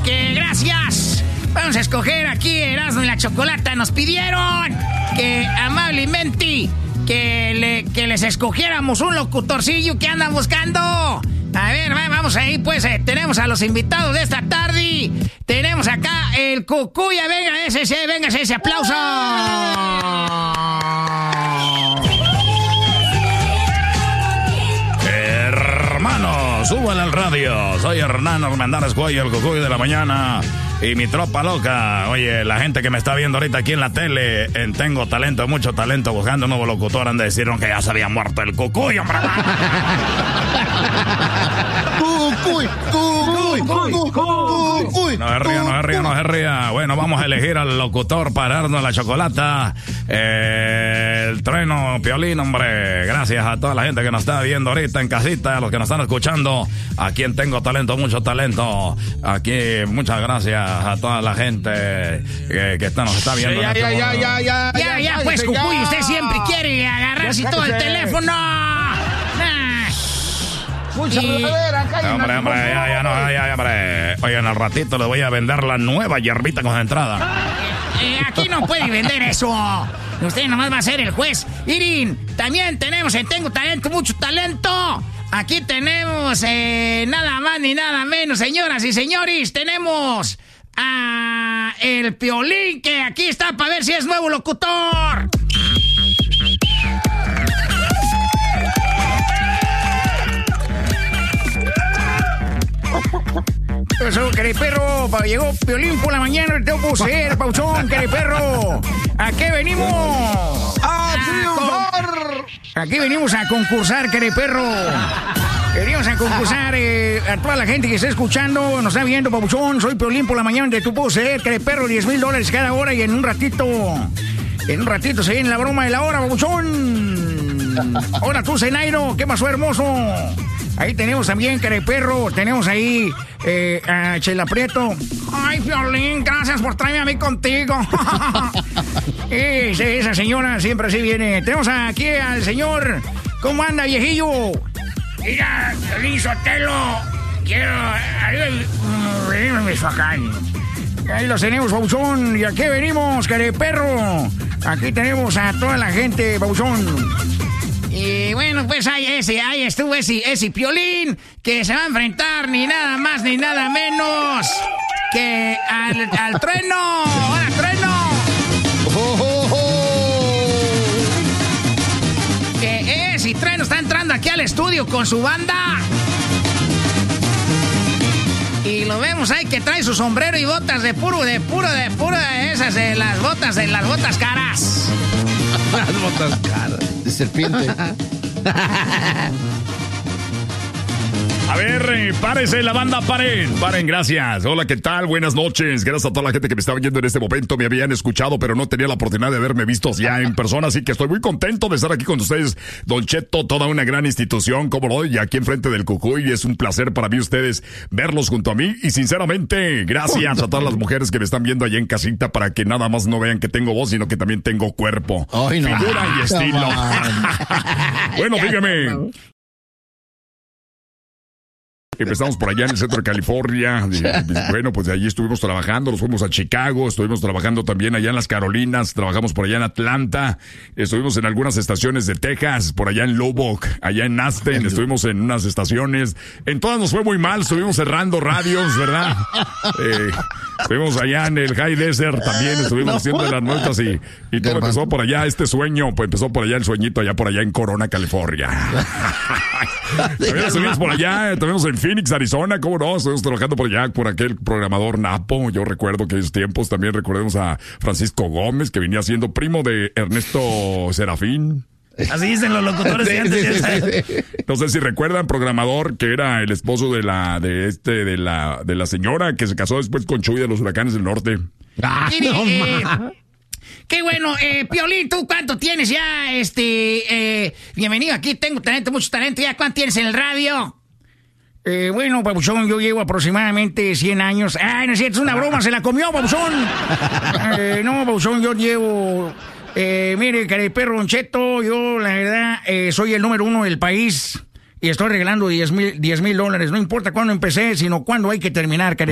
que gracias. Vamos a escoger aquí Erasmo y la Chocolata. Nos pidieron que amablemente que les escogiéramos un locutorcillo que andan buscando. A ver, vamos ahí, pues, tenemos a los invitados de esta tarde. Tenemos acá el Cucuya, venga ese aplauso. Hermanos, súbale al radio. Soy Hernán Armendáriz Cuello, el Cucuya de la mañana. Y mi tropa loca. Oye, la gente que me está viendo ahorita aquí en la tele, Tengo Talento, mucho talento, buscando un nuevo locutor, han de decirnos que ya se había muerto el Cucuy, hombre. Cucuy. No se ría. Bueno, vamos a elegir al locutor para darnos la chocolata. El Trueno, Piolín, hombre. Gracias a toda la gente que nos está viendo ahorita en casita, a los que nos están escuchando. Aquí en Tengo Talento, mucho talento. Aquí, muchas gracias a toda la gente que nos está viendo. Ya, pues, Cucuy, usted siempre quiere agarrarse todo el teléfono. Hombre, hombre. Oigan, al ratito les voy a vender la nueva hierbita concentrada. Aquí no puede vender eso. Usted nomás va a ser el juez. Irin, también tenemos en Tengo Talento, mucho talento. Aquí tenemos nada más ni nada menos, señoras y señores. Tenemos a el Piolín, que aquí está para ver si es nuevo locutor. Eso, perro, llegó Piolín por la mañana, te tengo que ser, Pauchón, perro. ¿A qué venimos? ¡A triunfar! Aquí venimos a concursar, perro. Venimos a concursar a toda la gente que está escuchando, nos está viendo, Pauchón. Soy Piolín por la mañana, te tú puedo ser, perro, $10,000 cada hora y en un ratito se viene la broma de la hora, Pauchón. Ahora tú, Zenairo, ¿qué pasó, hermoso? Ahí tenemos también, perro, tenemos ahí a Chela Prieto. Ay, Piolín, gracias por traerme a mí contigo. Esa señora siempre así viene. Tenemos aquí al señor. ¿Cómo anda, viejillo? Mira, Piolín Sotelo, quiero venir a Michoacán. Ahí los tenemos, Babuchón. ¿Y a qué venimos, perro? Aquí tenemos a toda la gente, Babuchón. Y bueno, pues ahí estuvo ese Piolín, que se va a enfrentar ni nada más ni nada menos que al Trueno. ¡Hola, Trueno! Que ese Trueno está entrando aquí al estudio con su banda. Y lo vemos ahí que trae su sombrero y botas de puro de esas, las botas caras. Las botas caras de serpiente. A ver, párese la banda, paren, gracias. Hola, ¿qué tal? Buenas noches. Gracias a toda la gente que me estaba viendo en este momento. Me habían escuchado, pero no tenía la oportunidad de haberme visto ya en persona, así que estoy muy contento de estar aquí con ustedes. Don Cheto, toda una gran institución, como lo y aquí enfrente del Cucuy. Es un placer para mí ustedes verlos junto a mí. Y sinceramente, gracias a todas las mujeres que me están viendo allá en casita, para que nada más no vean que tengo voz, sino que también tengo cuerpo, figura y estilo. Bueno, dígame. Empezamos por allá en el centro de California. Bueno, pues de allí estuvimos trabajando, nos fuimos a Chicago, estuvimos trabajando también allá en las Carolinas, trabajamos por allá en Atlanta, estuvimos en algunas estaciones de Texas, por allá en Lubbock, allá en Aspen, estuvimos en unas estaciones, en todas nos fue muy mal, estuvimos cerrando radios, ¿verdad? Estuvimos allá en el High Desert también, estuvimos haciendo las notas y todo empezó por allá, este sueño, pues empezó por allá el sueñito, allá por allá en Corona, California. También estuvimos por allá, estuvimos en Phoenix, Arizona, ¿cómo no? Estuvimos trabajando por allá, por aquel programador Napo. Yo recuerdo que esos tiempos también recordemos a Francisco Gómez, que venía siendo primo de Ernesto Serafín. Así dicen los locutores de antes. No sé si recuerdan, programador, que era el esposo de la señora que se casó después con Chuy de los Huracanes del Norte. Qué bueno, Piolín, ¿tú cuánto tienes ya? Bienvenido aquí, Tengo Talento, mucho talento. ¿Ya cuánto tienes en el radio? Bueno, Pabuchón, yo llevo aproximadamente 100 años. Ay, no es cierto, es una broma, se la comió, Pabuchón. No, Pabuchón, yo llevo... mire, perro Don Cheto, yo la verdad soy el número 1 del país y estoy regalando $10,000. No importa cuándo empecé, sino cuándo hay que terminar,